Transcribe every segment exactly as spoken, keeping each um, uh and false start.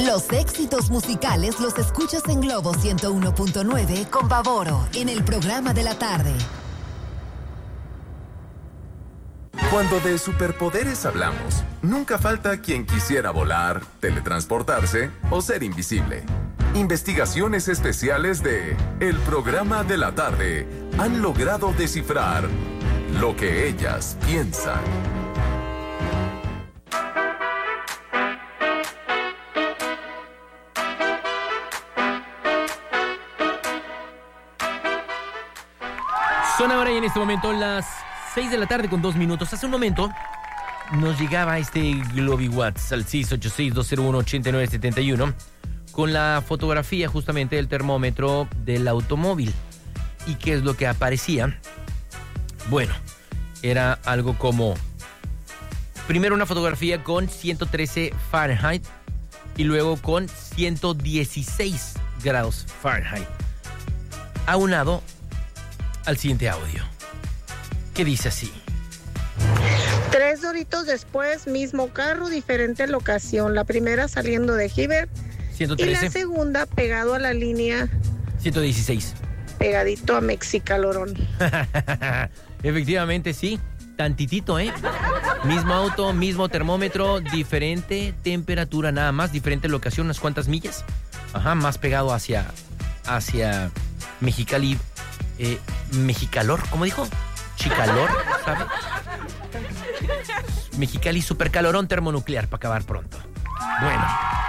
Los éxitos musicales los escuchas en Globo ciento uno punto nueve con Bavoro en el programa de la tarde. Cuando de superpoderes hablamos, nunca falta quien quisiera volar, teletransportarse o ser invisible. Investigaciones especiales de El Programa de la Tarde han logrado descifrar lo que ellas piensan. Son ahora y en este momento las seis de la tarde con dos minutos. Hace un momento nos llegaba este GlobiWatts al seis ocho seis, dos cero uno, ocho nueve siete uno con la fotografía justamente del termómetro del automóvil. ¿Y qué es lo que aparecía? Bueno, era algo como... Primero una fotografía con ciento trece Fahrenheit y luego con ciento dieciséis grados Fahrenheit. Aunado al siguiente audio, que dice así. Tres horitos después, mismo carro, diferente locación. La primera saliendo de Giver ciento trece. Y la segunda pegado a la línea ciento dieciséis. Pegadito a Mexicalorón. Efectivamente, sí. Tantitito, ¿eh? Mismo auto, mismo termómetro, diferente temperatura nada más, diferente locación, unas cuantas millas. Ajá, más pegado hacia, hacia Mexicali, eh, Mexicalor, ¿cómo dijo? Chicalor, ¿sabe? Mexicali supercalorón termonuclear para acabar pronto. Bueno.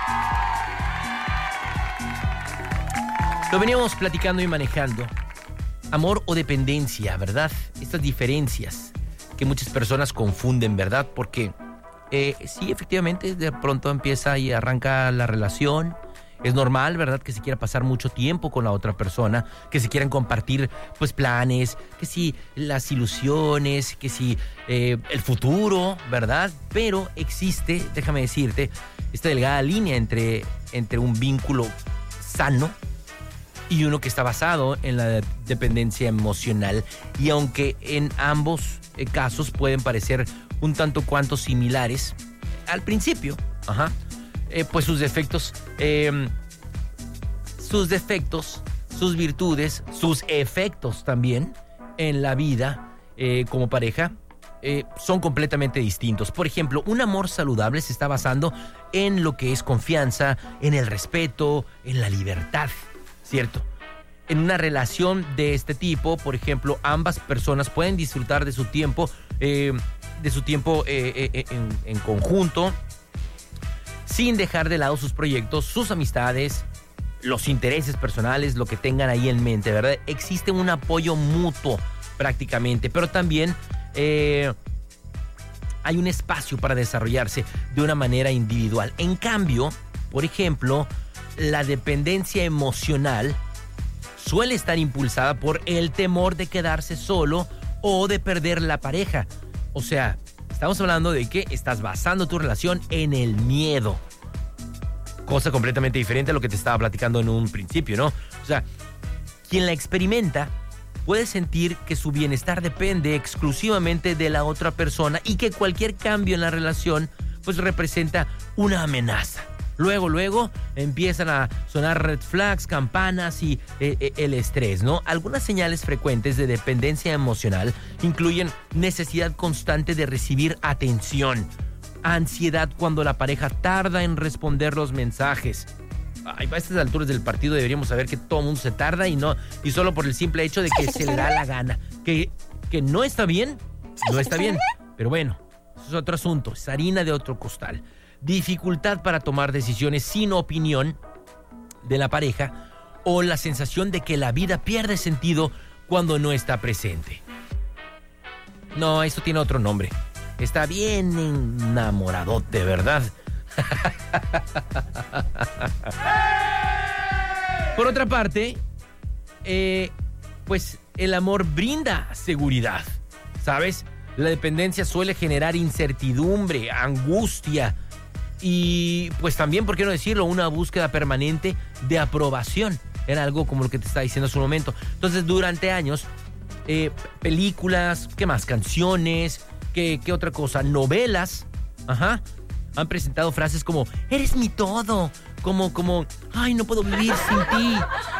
Lo veníamos platicando y manejando. Amor o dependencia, ¿verdad? Estas diferencias que muchas personas confunden, ¿verdad? Porque eh, sí, efectivamente, de pronto empieza y arranca la relación. Es normal, ¿verdad? Que se quiera pasar mucho tiempo con la otra persona, que se quieran compartir, pues, planes, que sí, las ilusiones, que sí, eh, el futuro, ¿verdad? Pero existe, déjame decirte, esta delgada línea entre, entre un vínculo sano y uno que está basado en la dependencia emocional. Y aunque en ambos eh, casos pueden parecer un tanto cuanto similares, al principio, ajá, Eh, pues sus defectos, eh, sus defectos, sus virtudes, sus efectos también en la vida eh, como pareja eh, son completamente distintos. Por ejemplo, un amor saludable se está basando en lo que es confianza, en el respeto, en la libertad, ¿cierto? En una relación de este tipo, por ejemplo, ambas personas pueden disfrutar de su tiempo, eh, de su tiempo eh, eh, en, en conjunto, sin dejar de lado sus proyectos, sus amistades, los intereses personales, lo que tengan ahí en mente, ¿verdad? Existe un apoyo mutuo prácticamente, pero también eh, hay un espacio para desarrollarse de una manera individual. En cambio, por ejemplo, la dependencia emocional suele estar impulsada por el temor de quedarse solo o de perder la pareja. O sea, estamos hablando de que estás basando tu relación en el miedo. Cosa completamente diferente a lo que te estaba platicando en un principio, ¿no? O sea, quien la experimenta puede sentir que su bienestar depende exclusivamente de la otra persona y que cualquier cambio en la relación pues representa una amenaza. Luego, luego empiezan a sonar red flags, campanas y eh, el estrés, ¿no? Algunas señales frecuentes de dependencia emocional incluyen necesidad constante de recibir atención, ansiedad cuando la pareja tarda en responder los mensajes. Ay, a estas alturas del partido deberíamos saber que todo el mundo se tarda y no y solo por el simple hecho de que se le da la gana. Que, que no está bien, no está bien. Pero bueno, eso es otro asunto, es harina de otro costal. Dificultad para tomar decisiones sin opinión de la pareja o la sensación de que la vida pierde sentido cuando no está presente. No, esto tiene otro nombre. Está bien enamoradote, ¿verdad? Por otra parte, eh, pues el amor brinda seguridad, ¿sabes? La dependencia suele generar incertidumbre, angustia y pues también, ¿por qué no decirlo?, una búsqueda permanente de aprobación. Era algo como lo que te estaba diciendo hace un momento. Entonces, durante años, eh, películas, ¿qué más? Canciones, ¿qué, qué otra cosa? Novelas, ajá, han presentado frases como, eres mi todo, como, como, ay, no puedo vivir sin ti.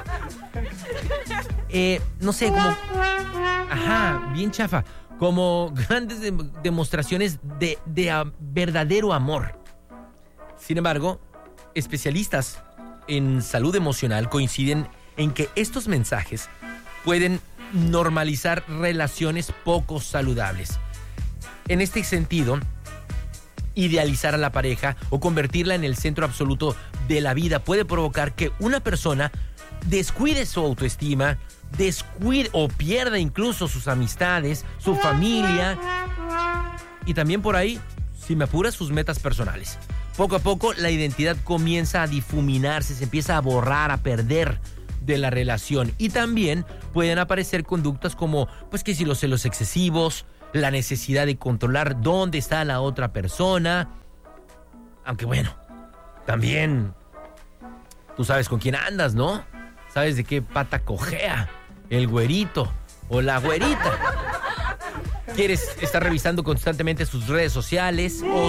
Eh, no sé, como, ajá, bien chafa, como grandes de, demostraciones de, de a, verdadero amor. Sin embargo, especialistas en salud emocional coinciden en que estos mensajes pueden normalizar relaciones poco saludables. En este sentido, idealizar a la pareja o convertirla en el centro absoluto de la vida puede provocar que una persona descuide su autoestima, descuide o pierda incluso sus amistades, su familia y también por ahí, si me apuras, sus metas personales. Poco a poco la identidad comienza a difuminarse, se empieza a borrar, a perder de la relación y también pueden aparecer conductas como pues que si los celos excesivos, la necesidad de controlar dónde está la otra persona, aunque bueno, también tú sabes con quién andas, ¿no? Sabes de qué pata cojea el güerito o la güerita. ¿Quieres estar revisando constantemente sus redes sociales o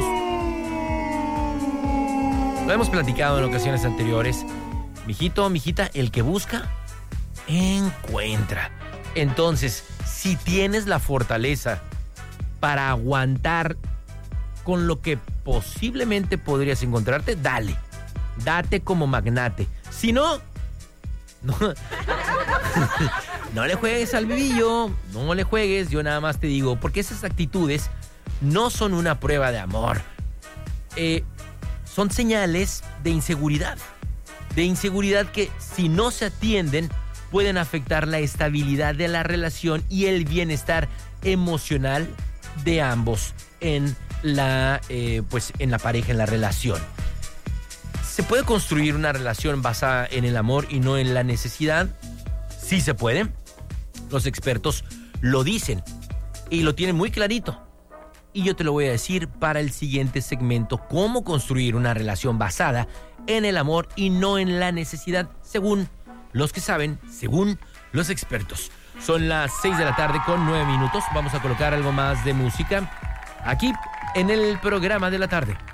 lo hemos platicado en ocasiones anteriores? Mijito, mijita, el que busca, encuentra. Entonces, si tienes la fortaleza para aguantar con lo que posiblemente podrías encontrarte, dale. Date como magnate. Si no, no, no le juegues al vivillo, no le juegues, yo nada más te digo, porque esas actitudes no son una prueba de amor. Eh, son señales de inseguridad. De inseguridad que, si no se atienden, pueden afectar la estabilidad de la relación y el bienestar emocional de ambos en la, eh, pues, en la pareja, en la relación. ¿Se puede construir una relación basada en el amor y no en la necesidad? Sí se puede. Los expertos lo dicen y lo tienen muy clarito. Y yo te lo voy a decir para el siguiente segmento, cómo construir una relación basada en el amor y no en la necesidad, según los que saben, según los expertos. Son las seis de la tarde con nueve minutos. Vamos a colocar algo más de música aquí en el programa de la tarde.